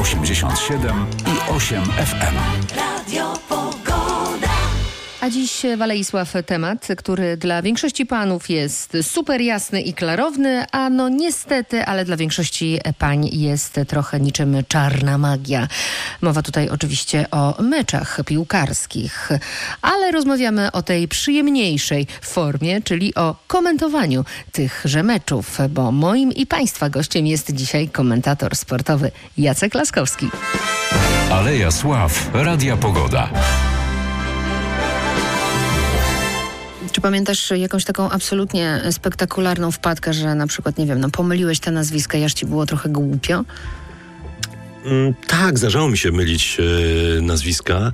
87 i 8 FM. Radio Pogoda. A dziś Waleisław temat, który dla większości panów jest super jasny i klarowny, a no niestety, ale dla większości pań jest trochę niczym czarna magia. Mowa tutaj oczywiście o meczach piłkarskich, ale rozmawiamy o tej przyjemniejszej formie, czyli o komentowaniu tychże meczów, bo moim i państwa gościem jest dzisiaj komentator sportowy Jacek Laskowski. Aleja Sław, Radia Pogoda. Czy pamiętasz jakąś taką absolutnie spektakularną wpadkę, że na przykład, nie wiem, no pomyliłeś te nazwiska i aż ci było trochę głupio? Tak, zdarzało mi się mylić nazwiska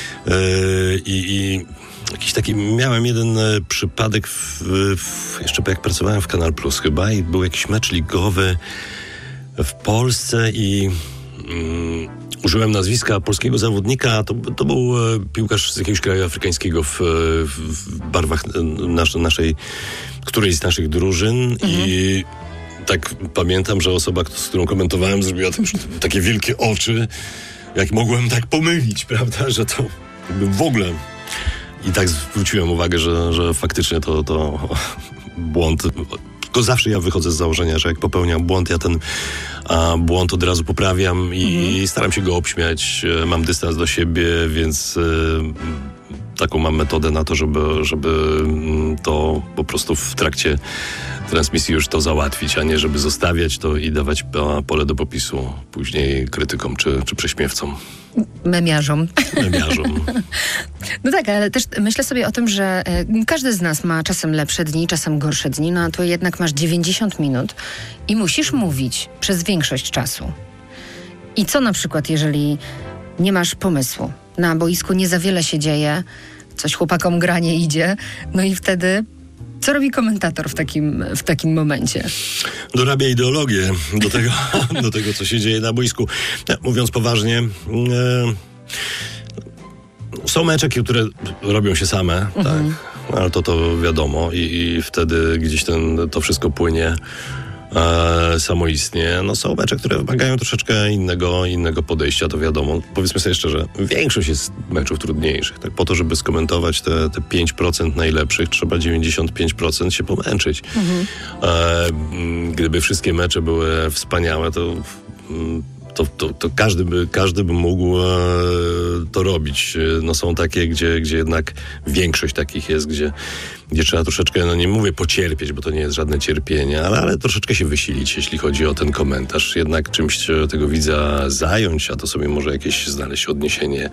i jakiś taki, miałem jeden przypadek jeszcze jak pracowałem w Kanal Plus chyba i był jakiś mecz ligowy w Polsce i użyłem nazwiska polskiego zawodnika, to był piłkarz z jakiegoś kraju afrykańskiego w barwach naszej, którejś z naszych drużyn i tak pamiętam, że osoba, z którą komentowałem, zrobiła takie wielkie oczy, jak mogłem tak pomylić, prawda, że to jakby w ogóle. I tak zwróciłem uwagę, że faktycznie to błąd. Tylko zawsze ja wychodzę z założenia, że jak popełniam błąd, ja ten błąd od razu poprawiam i staram się go obśmiać. Mam dystans do siebie, więc taką mam metodę na to, żeby to po prostu w trakcie transmisji już to załatwić, a nie żeby zostawiać to i dawać pole do popisu później krytykom czy prześmiewcom. Memiarzom. No tak, ale też myślę sobie o tym, że każdy z nas ma czasem lepsze dni, czasem gorsze dni, no a tu jednak masz 90 minut i musisz mówić przez większość czasu. I co na przykład, jeżeli nie masz pomysłu? Na boisku nie za wiele się dzieje, coś chłopakom gra nie idzie, no i wtedy co robi komentator w takim momencie? Dorabia ideologię do tego, co się dzieje na boisku. Mówiąc poważnie, są mecze, które robią się same, tak, ale to wiadomo i wtedy gdzieś to wszystko płynie samoistnie. No są mecze, które wymagają troszeczkę innego podejścia, to wiadomo. Powiedzmy sobie szczerze, większość jest meczów trudniejszych. Tak, po to, żeby skomentować te 5% najlepszych, trzeba 95% się pomęczyć. Gdyby wszystkie mecze były wspaniałe, to każdy by mógł to robić. No są takie, gdzie jednak większość takich jest, gdzie trzeba troszeczkę, no nie mówię pocierpieć, bo to nie jest żadne cierpienie, ale troszeczkę się wysilić, jeśli chodzi o ten komentarz. Jednak czymś tego widza zająć, a to sobie może jakieś znaleźć odniesienie,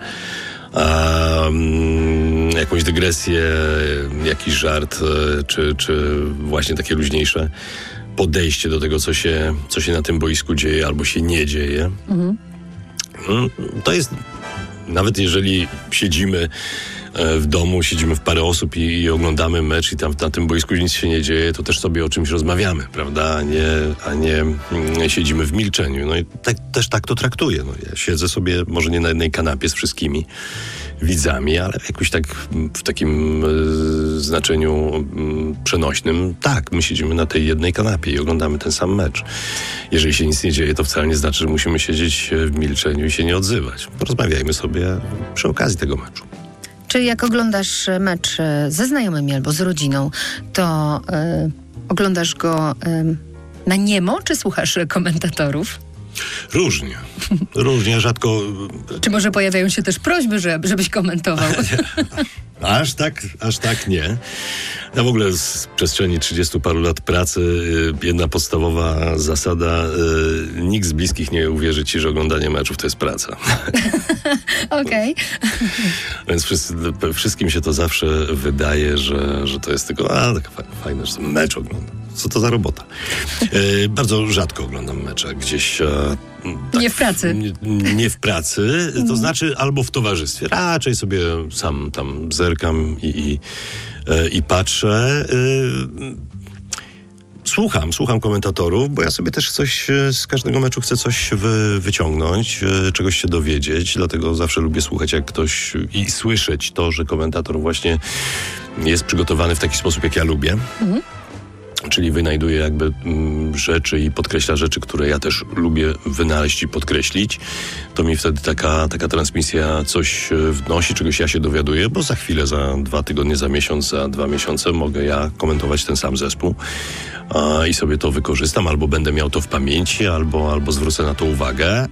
jakąś dygresję, jakiś żart, czy właśnie takie luźniejsze podejście do tego, co się na tym boisku dzieje albo się nie dzieje. To jest, nawet jeżeli siedzimy w domu, siedzimy w parę osób i oglądamy mecz i tam na tym boisku nic się nie dzieje, to też sobie o czymś rozmawiamy, prawda? A nie siedzimy w milczeniu. No i też tak to traktuję. No, ja siedzę sobie może nie na jednej kanapie z wszystkimi widzami, ale jakoś tak w takim znaczeniu przenośnym, tak, my siedzimy na tej jednej kanapie i oglądamy ten sam mecz. Jeżeli się nic nie dzieje, to wcale nie znaczy, że musimy siedzieć w milczeniu i się nie odzywać. Porozmawiajmy sobie przy okazji tego meczu. Czy jak oglądasz mecz ze znajomymi albo z rodziną, to oglądasz go na niemo, czy słuchasz komentatorów? Różnie, rzadko. Czy może pojawiają się też prośby, żebyś komentował? Aż tak nie. Ja w ogóle z przestrzeni 30 paru lat pracy jedna podstawowa zasada, nikt z bliskich nie uwierzy ci, że oglądanie meczów to jest praca. Okej. Więc wszystkim się to zawsze wydaje, że to jest tylko taka fajne, że mecz oglądam. Co to za robota? Bardzo rzadko oglądam mecze gdzieś. Tak, nie w pracy. Nie w pracy, to znaczy albo w towarzystwie. Raczej sobie sam tam zerkam i patrzę. Słucham komentatorów, bo ja sobie też coś z każdego meczu chcę coś wyciągnąć, czegoś się dowiedzieć, dlatego zawsze lubię słuchać jak ktoś i słyszeć to, że komentator właśnie jest przygotowany w taki sposób, jak ja lubię. czyli wynajduje jakby rzeczy i podkreśla rzeczy, które ja też lubię wynaleźć i podkreślić, to mi wtedy taka transmisja coś wnosi, czegoś ja się dowiaduję, bo za chwilę, za 2 tygodnie, za miesiąc, za 2 miesiące mogę ja komentować ten sam zespół i sobie to wykorzystam, albo będę miał to w pamięci, albo zwrócę na to uwagę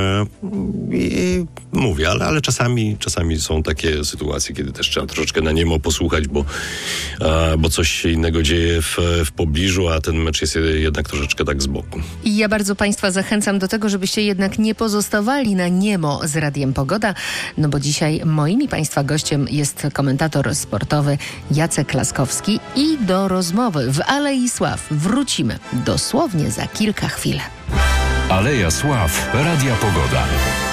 i mówię, ale czasami są takie sytuacje, kiedy też trzeba troszeczkę na niemo posłuchać, bo coś się innego dzieje w pobliżu, a ten mecz jest jednak troszeczkę tak z boku. I ja bardzo Państwa zachęcam do tego, żebyście jednak nie pozostawali na niemo z Radiem Pogoda, no bo dzisiaj moim i Państwa gościem jest komentator sportowy Jacek Laskowski i do rozmowy w Alei Sław wrócimy dosłownie za kilka chwil. Aleja Sław, Radia Pogoda.